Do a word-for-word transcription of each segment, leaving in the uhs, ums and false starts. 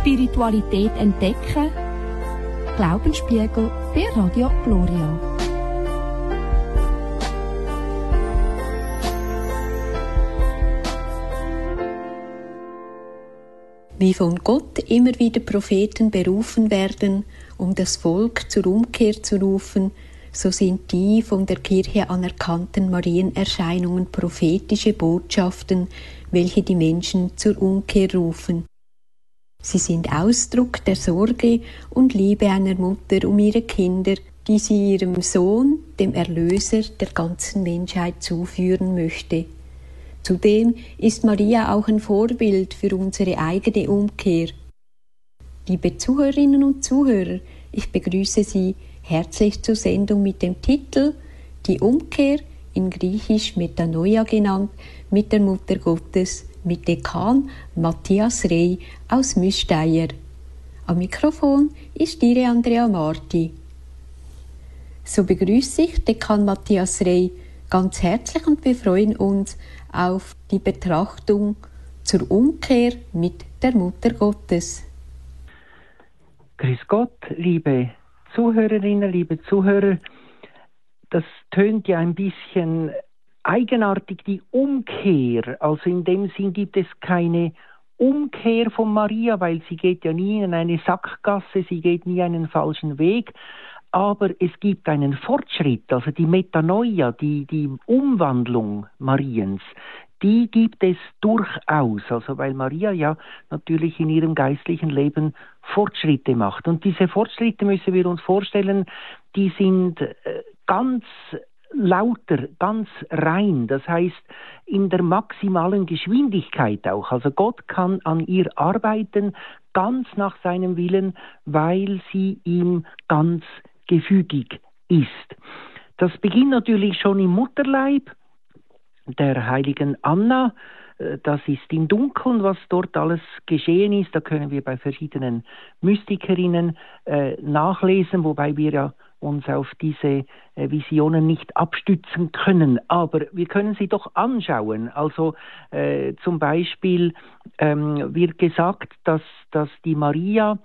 Spiritualität entdecken. Glaubensspiegel bei Radio Gloria. Wie von Gott immer wieder Propheten berufen werden, um das Volk zur Umkehr zu rufen, so sind die von der Kirche anerkannten Marienerscheinungen prophetische Botschaften, welche die Menschen zur Umkehr rufen. Sie sind Ausdruck der Sorge und Liebe einer Mutter um ihre Kinder, die sie ihrem Sohn, dem Erlöser der ganzen Menschheit, zuführen möchte. Zudem ist Maria auch ein Vorbild für unsere eigene Umkehr. Liebe Zuhörerinnen und Zuhörer, ich begrüße Sie herzlich zur Sendung mit dem Titel Die Umkehr, in Griechisch Metanoia genannt, mit der Mutter Gottes, mit Dekan Matthias Rey aus Müsteier. Am Mikrofon ist Ihre Andrea Marti. So begrüße ich Dekan Matthias Rey ganz herzlich und wir freuen uns auf die Betrachtung zur Umkehr mit der Mutter Gottes. Grüß Gott, liebe Zuhörerinnen, liebe Zuhörer. Das tönt ja ein bisschen eigenartig, die Umkehr. Also in dem Sinn gibt es keine Umkehr von Maria, weil sie geht ja nie in eine Sackgasse, sie geht nie einen falschen Weg. Aber es gibt einen Fortschritt, also die Metanoia, die, die Umwandlung Mariens, die gibt es durchaus, also weil Maria ja natürlich in ihrem geistlichen Leben Fortschritte macht. Und diese Fortschritte müssen wir uns vorstellen, die sind ganz lauter, ganz rein, das heißt in der maximalen Geschwindigkeit auch. Also Gott kann an ihr arbeiten, ganz nach seinem Willen, weil sie ihm ganz gefügig ist. Das beginnt natürlich schon im Mutterleib der heiligen Anna. Das ist im Dunkeln, was dort alles geschehen ist. Da können wir bei verschiedenen Mystikerinnen äh, nachlesen, wobei wir ja uns auf diese äh, Visionen nicht abstützen können. Aber wir können sie doch anschauen. Also äh, zum Beispiel ähm, wird gesagt, dass, dass die Maria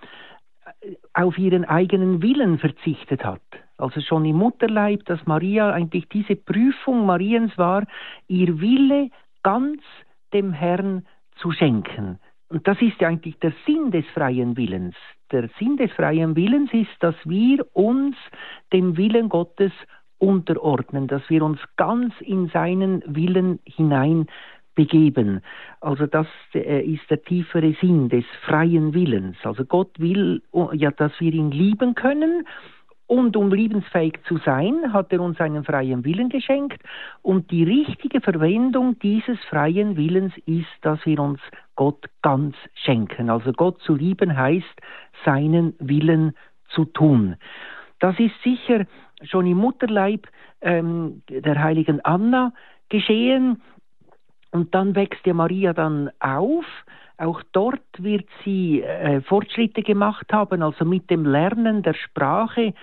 auf ihren eigenen Willen verzichtet hat. Also schon im Mutterleib, dass Maria eigentlich diese Prüfung Mariens war, ihr Wille ganz dem Herrn zu schenken. Und das ist ja eigentlich der Sinn des freien Willens. Der Sinn des freien Willens ist, dass wir uns dem Willen Gottes unterordnen, dass wir uns ganz in seinen Willen hinein begeben. Also das äh, ist der tiefere Sinn des freien Willens. Also Gott will, ja, dass wir ihn lieben können, und um liebensfähig zu sein, hat er uns einen freien Willen geschenkt, und die richtige Verwendung dieses freien Willens ist, dass wir uns Gott ganz schenken. Also Gott zu lieben heißt, seinen Willen zu tun. Das ist sicher schon im Mutterleib ähm, der heiligen Anna geschehen. Und dann wächst ja Maria dann auf. Auch dort wird sie äh, Fortschritte gemacht haben, also mit dem Lernen der Sprache